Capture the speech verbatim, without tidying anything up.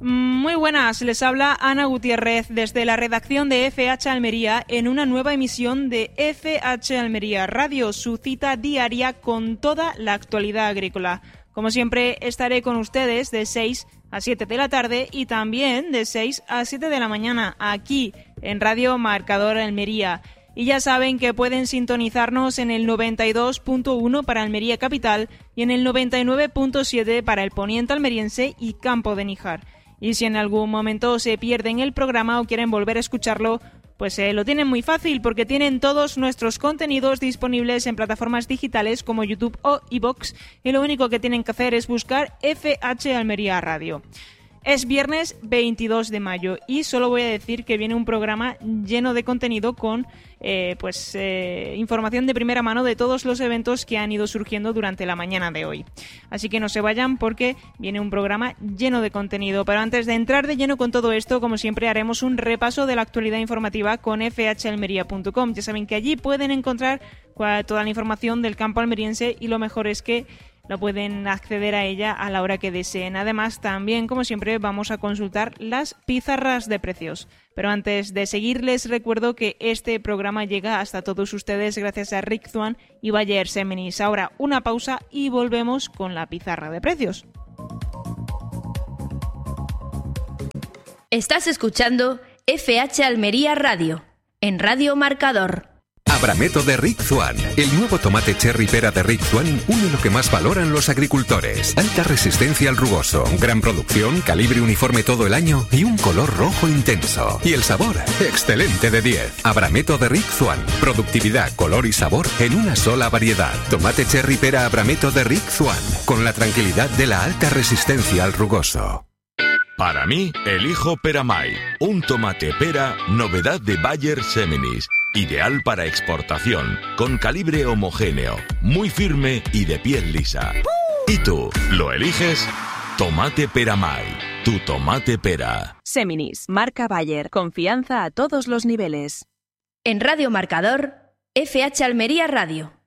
Muy buenas, les habla Ana Gutiérrez desde la redacción de F H Almería en una nueva emisión de F H Almería Radio, su cita diaria con toda la actualidad agrícola. Como siempre, estaré con ustedes de seis a siete de la tarde y también de seis a siete de la mañana aquí en Radio Marcador Almería. Y ya saben que pueden sintonizarnos en el noventa y dos punto uno para Almería Capital y en el noventa y nueve punto siete para el Poniente Almeriense y Campo de Níjar. Y si en algún momento se pierden el programa o quieren volver a escucharlo, pues eh, lo tienen muy fácil porque tienen todos nuestros contenidos disponibles en plataformas digitales como YouTube o iVoox y lo único que tienen que hacer es buscar F H Almería Radio. Es viernes veintidós de mayo y solo voy a decir que viene un programa lleno de contenido con eh, pues eh, información de primera mano de todos los eventos que han ido surgiendo durante la mañana de hoy. Así que no se vayan porque viene un programa lleno de contenido. Pero antes de entrar de lleno con todo esto, como siempre haremos un repaso de la actualidad informativa con f h almería punto com. Ya saben que allí pueden encontrar toda la información del campo almeriense y lo mejor es que no pueden acceder a ella a la hora que deseen. Además, también, como siempre, vamos a consultar las pizarras de precios. Pero antes de seguir, les recuerdo que este programa llega hasta todos ustedes gracias a Rick Swan y Bayer Seminis. Ahora, una pausa y volvemos con la pizarra de precios. Estás escuchando F H Almería Radio, en Radio Marcador. Abrameto de Rick Swan. El nuevo tomate cherry pera de Rick Swan une lo que más valoran los agricultores. Alta resistencia al rugoso, gran producción, calibre uniforme todo el año y un color rojo intenso. Y el sabor, excelente de diez. Abrameto de Rick Swan. Productividad, color y sabor en una sola variedad. Tomate cherry pera Abrameto de Rick Swan. Con la tranquilidad de la alta resistencia al rugoso. Para mí, elijo Peramay, un tomate pera novedad de Bayer Seminis. Ideal para exportación, con calibre homogéneo, muy firme y de piel lisa. ¿Y tú, lo eliges? Tomate Peramay, tu tomate pera. Seminis, marca Bayer, confianza a todos los niveles. En Radio Marcador, F H Almería Radio.